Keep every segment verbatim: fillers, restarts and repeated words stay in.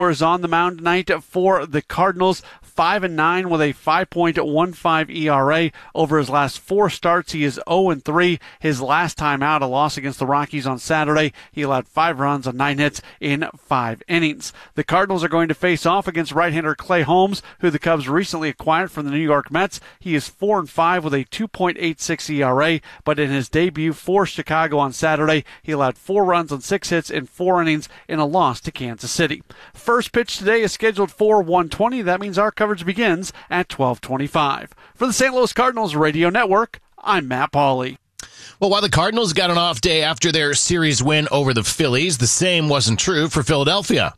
is on the mound tonight for the Cardinals. five and nine with a five point one five E R A. Over his last four starts, he is oh and three. His last time out, a loss against the Rockies on Saturday, he allowed five runs on nine hits in five innings. The Cardinals are going to face off against right-hander Clay Holmes, who the Cubs recently acquired from the New York Mets. He is four and five with a two point eight six E R A, but in his debut for Chicago on Saturday, he allowed four runs on six hits in four innings in a loss to Kansas City. First pitch today is scheduled for one twenty. That means our coverage begins at twelve twenty-five. For the Saint Louis Cardinals Radio Network, I'm Matt Pauley. Well, while the Cardinals got an off day after their series win over the Phillies, the same wasn't true for Philadelphia.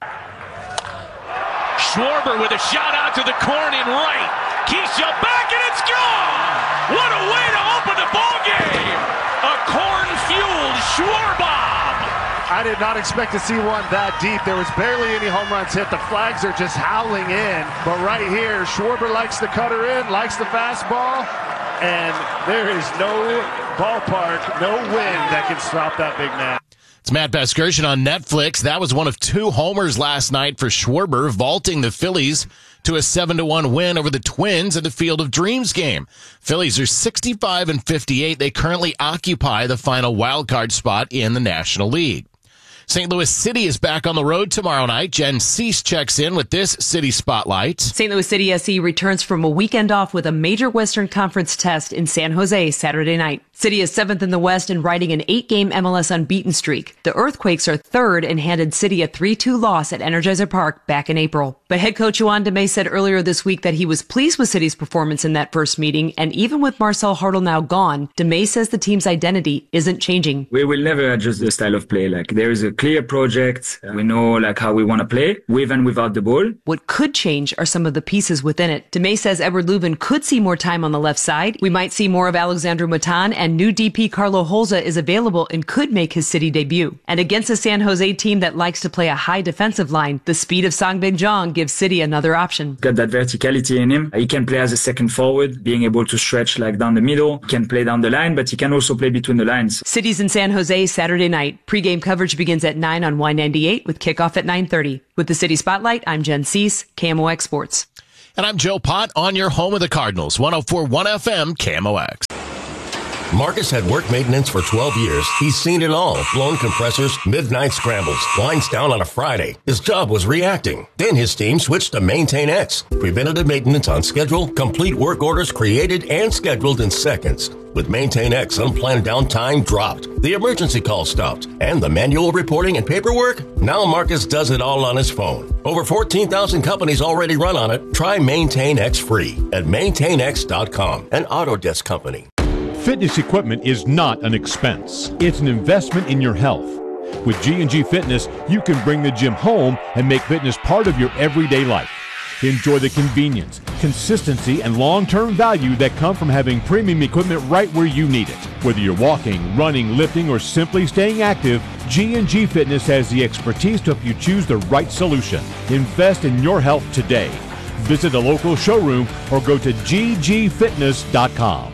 Schwarber with a shot out to the corn in right. Keisha back, and it's gone! What a way to open the ballgame! A corn-fueled Schwarbomb! I did not expect to see one that deep. There was barely any home runs hit. The flags are just howling in. But right here, Schwarber likes the cutter in, likes the fastball, and there is no ballpark, no wind that can stop that big man. It's Matt Vasgersian on Netflix. That was one of two homers last night for Schwarber, vaulting the Phillies to a seven to one win over the Twins in the Field of Dreams game. Phillies are sixty-five and fifty-eight. They currently occupy the final wildcard spot in the National League. Saint Louis City is back on the road tomorrow night. Jen Cease checks in with this City Spotlight. Saint Louis City S C returns from a weekend off with a major Western Conference test in San Jose Saturday night. City is seventh in the West and riding an eight-game M L S unbeaten streak. The Earthquakes are third and handed City a three two loss at Energizer Park back in April. But head coach Juan DeMay said earlier this week that he was pleased with City's performance in that first meeting, and even with Marcel Hartle now gone, DeMay says the team's identity isn't changing. We will never adjust the style of play. Like, there is a clear project. We know like how we want to play, with and without the ball. What could change are some of the pieces within it. DeMay says Edward Leuven could see more time on the left side. We might see more of Alexandru Matan, and new D P Carlo Holza is available and could make his City debut. And against a San Jose team that likes to play a high defensive line, the speed of Songbin Jong gives City another option. Got that verticality in him. He can play as a second forward, being able to stretch like down the middle. He can play down the line, but he can also play between the lines. City's in San Jose Saturday night. Pre-game coverage begins at nine on Y ninety-eight with kickoff at nine thirty. With the City Spotlight, I'm Jen Cease, K M O X Sports. And I'm Joe Pott on your home of the Cardinals, one oh four point one F M, K M O X. Marcus had work maintenance for twelve years. He's seen it all. Blown compressors, midnight scrambles, lines down on a Friday. His job was reacting. Then his team switched to Maintain X. Preventative maintenance on schedule, complete work orders created and scheduled in seconds. With Maintain X, unplanned downtime dropped. The emergency call stopped. And the manual reporting and paperwork? Now Marcus does it all on his phone. Over fourteen thousand companies already run on it. Try Maintain X free at maintain x dot com, an Autodesk company. Fitness equipment is not an expense. It's an investment in your health. With G and G Fitness, you can bring the gym home and make fitness part of your everyday life. Enjoy the convenience, consistency, and long-term value that come from having premium equipment right where you need it. Whether you're walking, running, lifting, or simply staying active, G and G Fitness has the expertise to help you choose the right solution. Invest in your health today. Visit a local showroom or go to g g fitness dot com.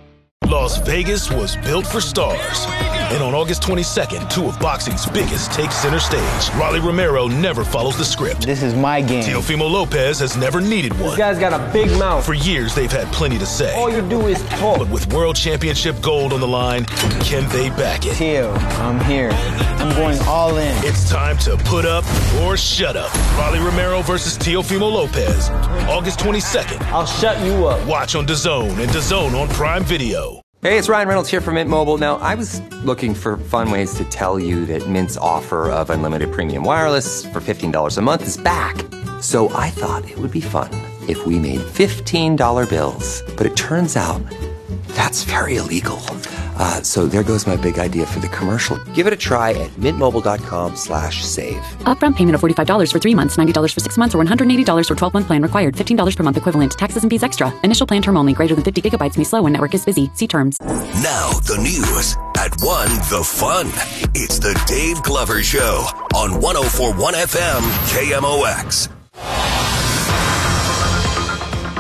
Las Vegas was built for stars. And on August twenty-second, two of boxing's biggest take center stage. Rolly Romero never follows the script. This is my game. Teofimo Lopez has never needed one. This guy's got a big mouth. For years, they've had plenty to say. All you do is talk. But with World Championship gold on the line, can they back it? Teo, I'm here. I'm going all in. It's time to put up or shut up. Rolly Romero versus Teofimo Lopez. August twenty-second. I'll shut you up. Watch on DAZN and DAZN on Prime Video. Hey, it's Ryan Reynolds here from Mint Mobile. Now, I was looking for fun ways to tell you that Mint's offer of unlimited premium wireless for fifteen dollars a month is back. So I thought it would be fun if we made fifteen dollar bills. But it turns out that's very illegal. Uh, so there goes my big idea for the commercial. Give it a try at mintmobile.com slash save. Upfront payment of forty-five dollars for three months, ninety dollars for six months, or one hundred eighty dollars for twelve-month plan required. fifteen dollars per month equivalent. Taxes and fees extra. Initial plan term only. Greater than fifty gigabytes may slow when network is busy. See terms. Now the news. At one, the fun. It's the Dave Glover Show on one oh four point one F M K M O X.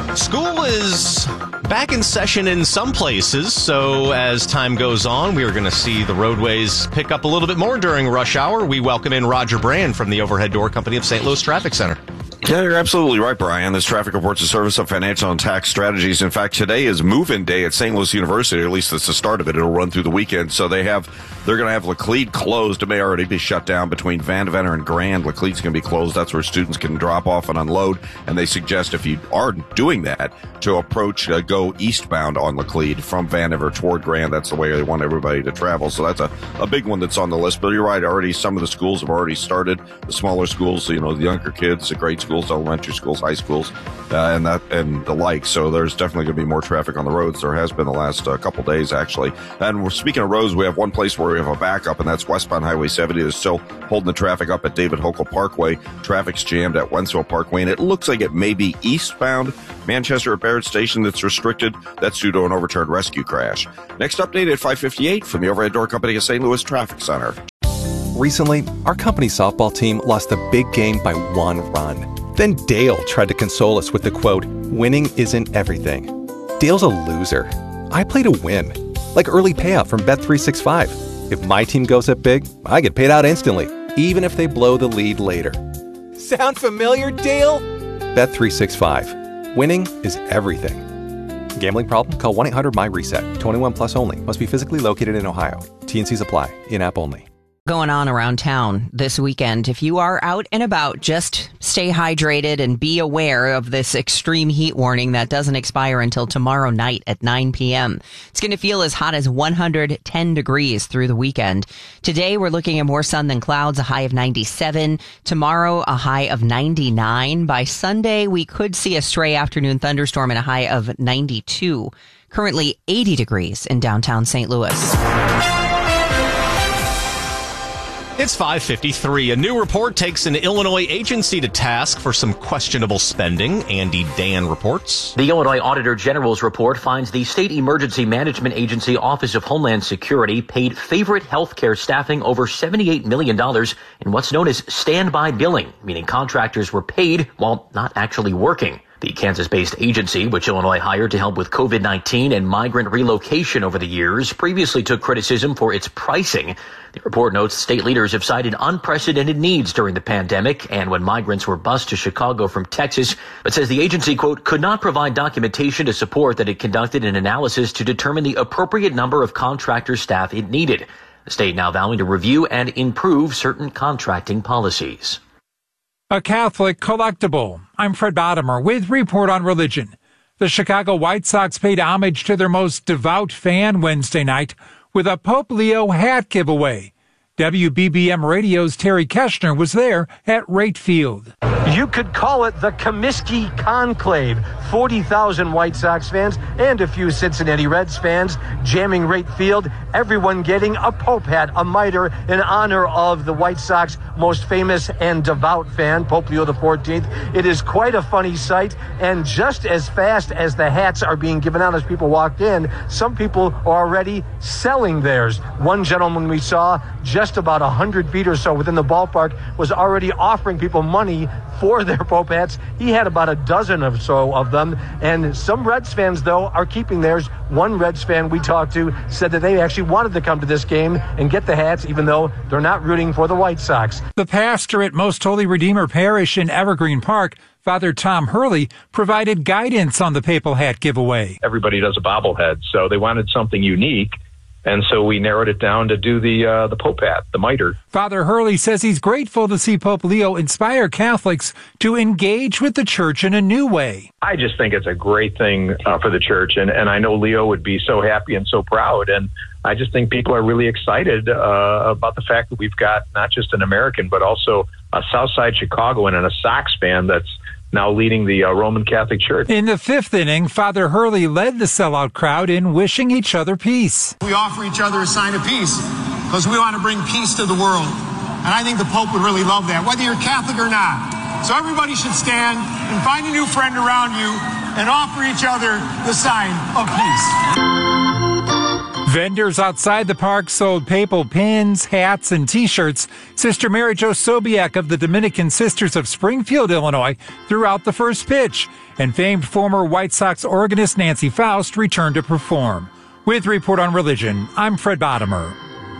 School is back in session in some places, so as time goes on, we are going to see the roadways pick up a little bit more during rush hour. We welcome in Roger Brand from the Overhead Door Company of Saint Louis Traffic Center. Yeah, you're absolutely right, Brian. This traffic report's a service of Financial and Tax Strategies. In fact, today is move-in day at Saint Louis University. At least that's the start of it. It'll run through the weekend. So they have, they're going to have Laclede closed. It may already be shut down between Vandeventer and Grand. Laclede's going to be closed. That's where students can drop off and unload. And they suggest if you are doing that, to approach, uh, go eastbound on Laclede from Vandever toward Grand. That's the way they want everybody to travel. So that's a, a big one that's on the list. But you're right. Already, some of the schools have already started. The smaller schools, you know, the younger kids, the grade schools, elementary schools, high schools, uh, and that and the like. So there's definitely going to be more traffic on the roads. There has been the last uh, couple days, actually. And we're speaking of roads, we have one place where we have a backup, and that's westbound Highway seventy. They're still holding the traffic up at David Hokel Parkway. Traffic's jammed at Wentzville Parkway, and it looks like it may be eastbound Manchester at Barrett Station that's restricted. That's due to an overturned rescue crash. Next update at five fifty-eight from the Overhead Door Company of Saint Louis Traffic Center. Recently, our company's softball team lost a big game by one run. Then Dale tried to console us with the quote, "Winning isn't everything." Dale's a loser. I play to win. Like early payout from Bet three sixty-five. If my team goes up big, I get paid out instantly, even if they blow the lead later. Sound familiar, Dale? Bet three sixty-five. Winning is everything. Gambling problem? Call one eight hundred my reset. twenty-one plus only. Must be physically located in Ohio. T and Cs apply. In-app only. Going on around town this weekend. If you are out and about, just stay hydrated and be aware of this extreme heat warning that doesn't expire until tomorrow night at nine p.m. It's going to feel as hot as one hundred ten degrees through the weekend. Today, we're looking at more sun than clouds, a high of ninety-seven. Tomorrow, a high of ninety-nine. By Sunday, we could see a stray afternoon thunderstorm and a high of ninety-two. Currently eighty degrees in downtown Saint Louis. It's five fifty-three. A new report takes an Illinois agency to task for some questionable spending. Andy Dan reports. The Illinois Auditor General's report finds the State Emergency Management Agency Office of Homeland Security paid favorite healthcare staffing over seventy-eight million dollars in what's known as standby billing, meaning contractors were paid while not actually working. The Kansas-based agency, which Illinois hired to help with COVID nineteen and migrant relocation over the years, previously took criticism for its pricing. The report notes state leaders have cited unprecedented needs during the pandemic and when migrants were bused to Chicago from Texas, but says the agency, quote, could not provide documentation to support that it conducted an analysis to determine the appropriate number of contractor staff it needed. The state now vowing to review and improve certain contracting policies. A Catholic collectible. I'm Fred Bottomer with Report on Religion. The Chicago White Sox paid homage to their most devout fan Wednesday night with a Pope Leo hat giveaway. W B B M Radio's Terry Keshner was there at Rate Field. You could call it the Comiskey Conclave. forty thousand White Sox fans and a few Cincinnati Reds fans jamming Rate Field. Everyone getting a Pope hat, a mitre, in honor of the White Sox most famous and devout fan, Pope Leo the fourteenth. It is quite a funny sight, and just as fast as the hats are being given out as people walk in, some people are already selling theirs. One gentleman we saw just about one hundred feet or so within the ballpark was already offering people money for their Pope hats. He had about a dozen or so of them, and some Reds fans, though, are keeping theirs. One Reds fan we talked to said that they actually wanted to come to this game and get the hats, even though they're not rooting for the White Sox. The pastor at Most Holy Redeemer Parish in Evergreen Park, Father Tom Hurley, provided guidance on the papal hat giveaway. Everybody does a bobblehead, so they wanted something unique. And so we narrowed it down to do the uh, the Pope hat, the mitre. Father Hurley says he's grateful to see Pope Leo inspire Catholics to engage with the church in a new way. I just think it's a great thing uh, for the church, and, and I know Leo would be so happy and so proud. And I just think people are really excited uh, about the fact that we've got not just an American, but also a Southside Chicagoan and a Sox fan that's now leading the uh, Roman Catholic Church. In the fifth inning, Father Hurley led the sellout crowd in wishing each other peace. We offer each other a sign of peace because we want to bring peace to the world. And I think the Pope would really love that, whether you're Catholic or not. So everybody should stand and find a new friend around you and offer each other the sign of peace. Vendors outside the park sold papal pins, hats, and T-shirts. Sister Mary Jo Sobiek of the Dominican Sisters of Springfield, Illinois, threw out the first pitch, and famed former White Sox organist Nancy Faust returned to perform. With Report on Religion, I'm Fred Bottomer.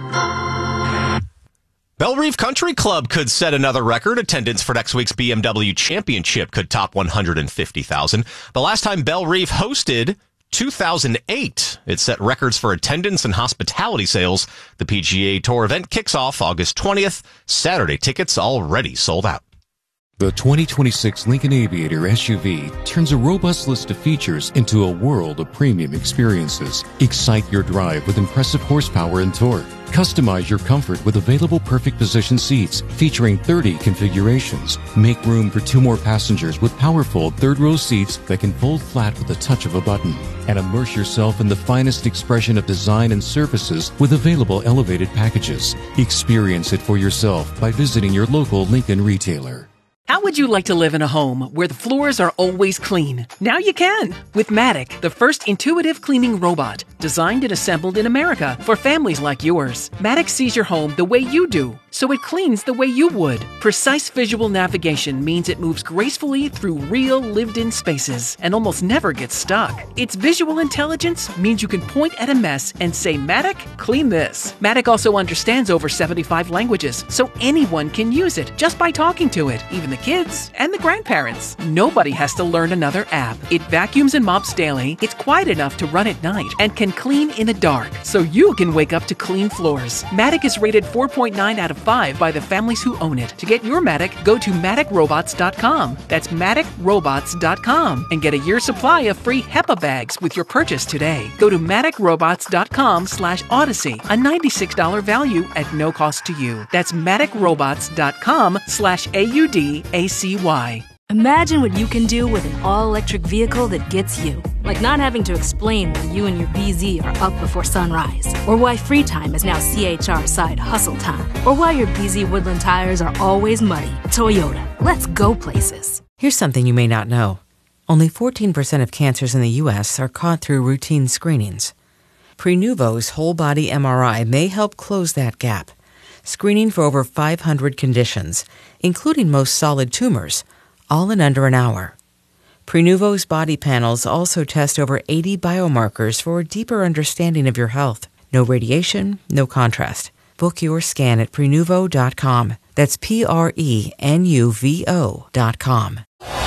Belle Reve Country Club could set another record. Attendance for next week's B M W Championship could top one hundred fifty thousand. The last time Belle Reve hosted, two thousand eight. It set records for attendance and hospitality sales. The P G A Tour event kicks off August twentieth. Saturday tickets already sold out. The twenty twenty-six Lincoln Aviator S U V turns a robust list of features into a world of premium experiences. Excite your drive with impressive horsepower and torque. Customize your comfort with available perfect position seats featuring thirty configurations. Make room for two more passengers with powerful third-row seats that can fold flat with the touch of a button. And immerse yourself in the finest expression of design and services with available elevated packages. Experience it for yourself by visiting your local Lincoln retailer. How would you like to live in a home where the floors are always clean? Now you can with Matic, the first intuitive cleaning robot designed and assembled in America for families like yours. Matic sees your home the way you do, so it cleans the way you would. Precise visual navigation means it moves gracefully through real lived-in spaces and almost never gets stuck. Its visual intelligence means you can point at a mess and say, Matic, clean this. Matic also understands over seventy-five languages, so anyone can use it just by talking to it, even the kids and the grandparents. Nobody has to learn another app. It vacuums and mops daily, it's quiet enough to run at night, and can clean in the dark, so you can wake up to clean floors. Matic is rated four point nine out of five by the families who own it. To get your Matic, go to Matic Robots dot com. That's Matic Robots dot com and get a year's supply of free HEPA bags with your purchase today. Go to Matic Robots dot com slash Odyssey, a ninety-six dollars value at no cost to you. That's Matic Robots dot com slash A U D A C Y. Imagine what you can do with an all-electric vehicle that gets you. Like not having to explain why you and your B Z are up before sunrise, or why free time is now C H R side hustle time, or why your B Z Woodland tires are always muddy. Toyota, let's go places. Here's something you may not know. Only fourteen percent of cancers in the U S are caught through routine screenings. Prenuvo's whole-body M R I may help close that gap, screening for over five hundred conditions, including most solid tumors, all in under an hour. Prenuvo's body panels also test over eighty biomarkers for a deeper understanding of your health. No radiation, no contrast. Book your scan at Prenuvo dot com. That's P R E N U V O dot com.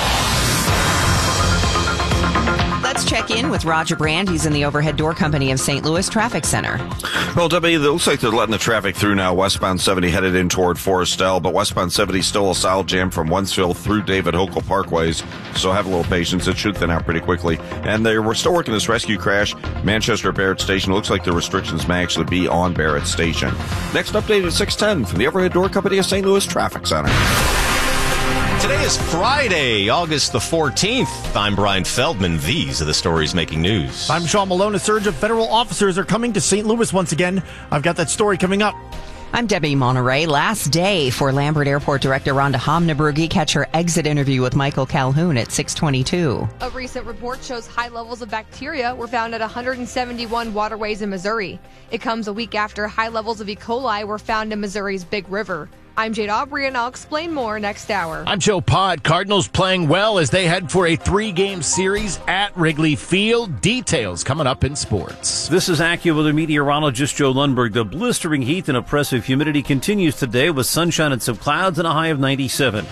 Let's check in with Roger Brand. He's in the Overhead Door Company of Saint Louis Traffic Center. Well, Debbie, it looks like they're letting the traffic through now. Westbound seventy headed in toward Forestell, but westbound seventy still a solid jam from Wentzville through David Hochul Parkways. So have a little patience. It should thin out pretty quickly. And they were still working this rescue crash. Manchester Barrett Station. Looks like the restrictions may actually be on Barrett Station. Next update at six ten from the Overhead Door Company of Saint Louis Traffic Center. Today is Friday, August the fourteenth. I'm Brian Feldman. These are the stories making news. I'm Sean Malone. A surge of federal officers are coming to Saint Louis once again. I've got that story coming up. I'm Debbie Monterey. Last day for Lambert Airport Director Rhonda Homnebrugi. Catch her exit interview with Michael Calhoun at six twenty-two. A recent report shows high levels of bacteria were found at one hundred seventy-one waterways in Missouri. It comes a week after high levels of E. coli were found in Missouri's Big River. I'm Jade Aubrey, and I'll explain more next hour. I'm Joe Pod. Cardinals playing well as they head for a three-game series at Wrigley Field. Details coming up in sports. This is AccuWeather meteorologist Joe Lundberg. The blistering heat and oppressive humidity continues today with sunshine and some clouds and a high of ninety-seven.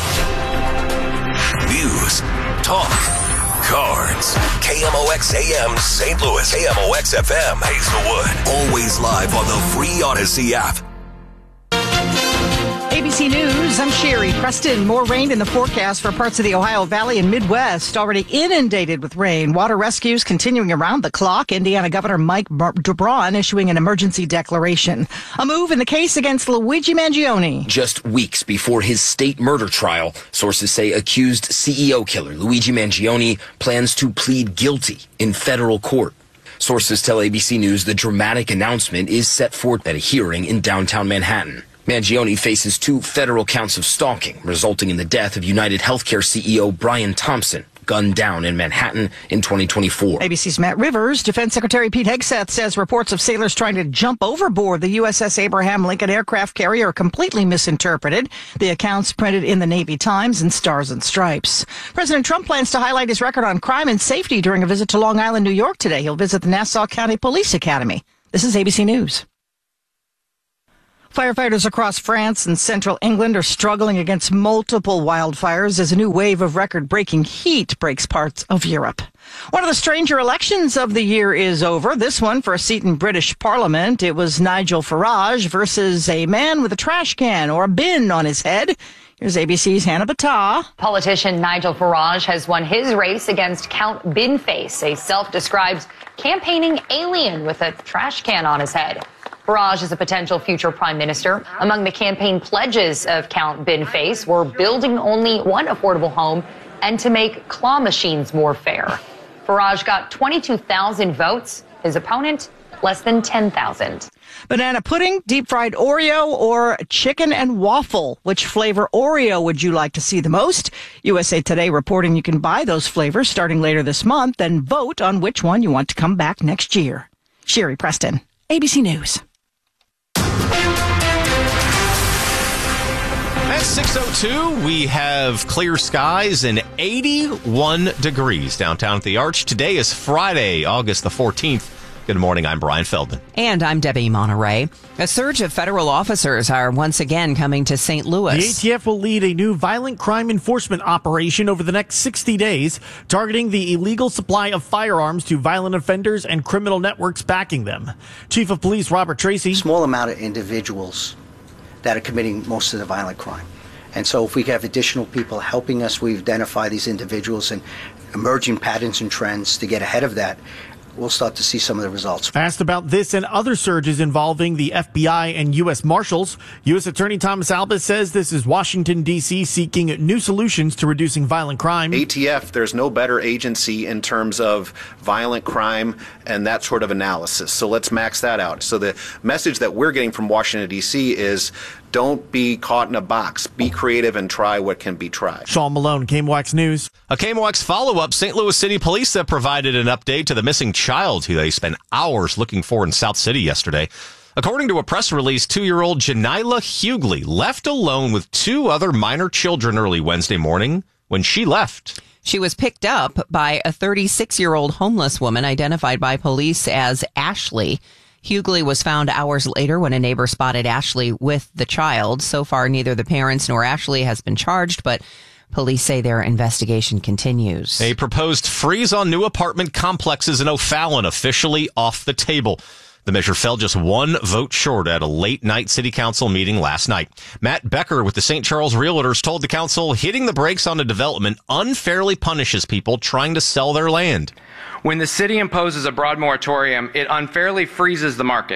News, talk, cards. K M O X A M Saint Louis, K M O X F M Hazelwood. Always live on the free Odyssey app. A B C News, I'm Sherry Preston. More rain in the forecast for parts of the Ohio Valley and Midwest, already inundated with rain. Water rescues continuing around the clock. Indiana Governor Mike DeBron issuing an emergency declaration. A move in the case against Luigi Mangione. Just weeks before his state murder trial, sources say accused C E O killer Luigi Mangione plans to plead guilty in federal court. Sources tell A B C News the dramatic announcement is set forth at a hearing in downtown Manhattan. Mangione faces two federal counts of stalking, resulting in the death of United Healthcare C E O Brian Thompson. gunned down in Manhattan in twenty twenty-four. A B C's Matt Rivers. Defense Secretary Pete Hegseth says reports of sailors trying to jump overboard the U S S Abraham Lincoln aircraft carrier are completely misinterpreted. The accounts printed in the Navy Times and Stars and Stripes. President Trump plans to highlight his record on crime and safety during a visit to Long Island, New York today. He'll visit the Nassau County Police Academy. This is A B C News. Firefighters across France and central England are struggling against multiple wildfires as a new wave of record-breaking heat breaks parts of Europe. One of the stranger elections of the year is over. This one for a seat in British Parliament. It was Nigel Farage versus a man with a trash can or a bin on his head. Here's A B C's Hannah Battah. Politician Nigel Farage has won his race against Count Binface, a self-described campaigning alien with a trash can on his head. Farage is a potential future prime minister. Among the campaign pledges of Count Binface were building only one affordable home and to make claw machines more fair. Farage got twenty-two thousand votes. His opponent, less than ten thousand. Banana pudding, deep-fried Oreo, or chicken and waffle. Which flavor Oreo would you like to see the most? U S A Today reporting you can buy those flavors starting later this month and vote on which one you want to come back next year. Sherry Preston, A B C News. At six oh two, we have clear skies and eighty-one degrees downtown at the Arch. Today is Friday, August the fourteenth. Good morning, I'm Brian Feldman. And I'm Debbie Monterey. A surge of federal officers are once again coming to Saint Louis. The A T F will lead a new violent crime enforcement operation over the next sixty days, targeting the illegal supply of firearms to violent offenders and criminal networks backing them. Chief of Police Robert Tracy. Small amount of individuals that are committing most of the violent crime. And so if we have additional people helping us, we identify these individuals and emerging patterns and trends to get ahead of that, we'll start to see some of the results. Asked about this and other surges involving the F B I and U S Marshals, U S Attorney Thomas Albus says this is Washington, D C seeking new solutions to reducing violent crime. A T F, there's no better agency in terms of violent crime and that sort of analysis. So let's max that out. So the message that we're getting from Washington, D C is don't be caught in a box. Be creative and try what can be tried. Sean Malone, K M O X News. A K M O X follow-up. Saint Louis City Police have provided an update to the missing child who they spent hours looking for in South City yesterday. According to a press release, two-year-old Janila Hughley left alone with two other minor children early Wednesday morning when she left. She was picked up by a thirty-six-year-old homeless woman identified by police as Ashley. Hughley was found hours later when a neighbor spotted Ashley with the child. So far, neither the parents nor Ashley has been charged, but police say their investigation continues. A proposed freeze on new apartment complexes in O'Fallon officially off the table. The measure fell just one vote short at a late-night city council meeting last night. Matt Becker with the Saint Charles Realtors told the council hitting the brakes on a development unfairly punishes people trying to sell their land. When the city imposes a broad moratorium, it unfairly freezes the market.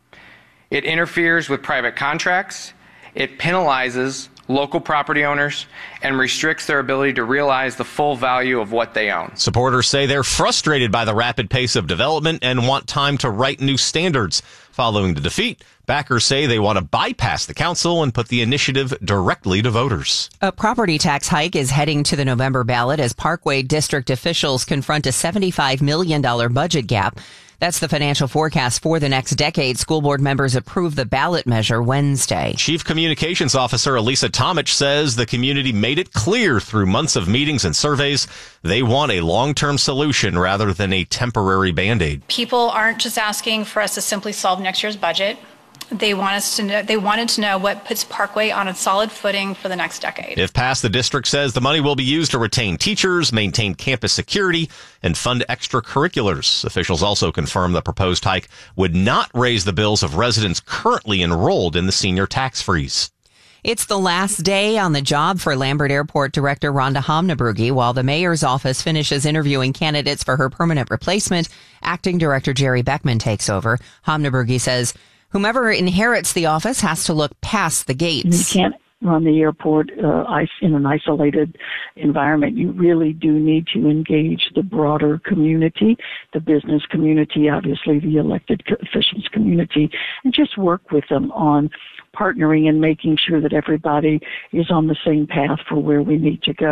It interferes with private contracts. It penalizes local property owners and restricts their ability to realize the full value of what they own. Supporters say they're frustrated by the rapid pace of development and want time to write new standards. Following the defeat, backers say they want to bypass the council and put the initiative directly to voters. A property tax hike is heading to the November ballot as Parkway District officials confront a seventy-five million dollars budget gap. That's the financial forecast for the next decade. School board members approved the ballot measure Wednesday. Chief Communications Officer Elisa Tomich says the community made it clear through months of meetings and surveys they want a long-term solution rather than a temporary Band-Aid. People aren't just asking for us to simply solve next year's budget. They want us to know, they wanted to know what puts Parkway on a solid footing for the next decade. If passed, the district says the money will be used to retain teachers, maintain campus security, and fund extracurriculars. Officials also confirm the proposed hike would not raise the bills of residents currently enrolled in the senior tax freeze. It's the last day on the job for Lambert Airport Director Rhonda Homnabrugi while the mayor's office finishes interviewing candidates for her permanent replacement. Acting Director Jerry Beckman takes over. Homnabrugi says whomever inherits the office has to look past the gates. You can't run the airport uh, in an isolated environment. You really do need to engage the broader community, the business community, obviously the elected officials community, and just work with them on partnering and making sure that everybody is on the same path for where we need to go.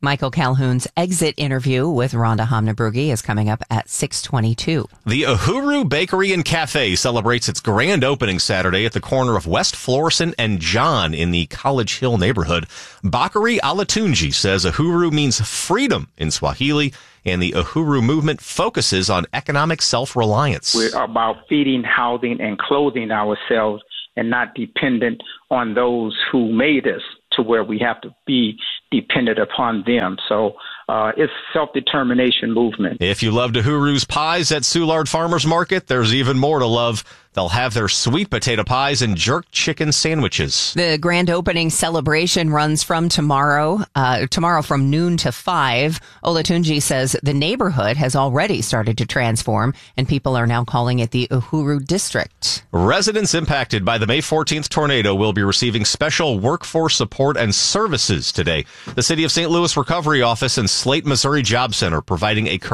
Michael Calhoun's exit interview with Rhonda Hamnabrugge is coming up at six twenty-two. The Uhuru Bakery and Cafe celebrates its grand opening Saturday at the corner of West Florissant and John in the College Hill neighborhood. Bakari Alatunji says Uhuru means freedom in Swahili, and the Uhuru movement focuses on economic self-reliance. We're about feeding, housing, and clothing ourselves and not dependent on those who made us to where we have to be dependent upon them. So uh, it's self-determination movement. If you loved Uhuru's pies at Soulard Farmers Market, there's even more to love. They'll have their sweet potato pies and jerk chicken sandwiches. The grand opening celebration runs from tomorrow, uh, tomorrow from noon to five. Olatunji says the neighborhood has already started to transform, and people are now calling it the Uhuru District. Residents impacted by the May fourteenth tornado will be receiving special workforce support and services today. The City of Saint Louis Recovery Office and Slate, Missouri Job Center providing a